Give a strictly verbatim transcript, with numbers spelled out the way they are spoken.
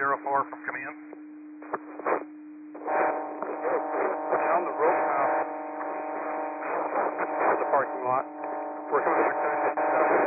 zero four from command. Down the rope now. The parking lot. We're coming back to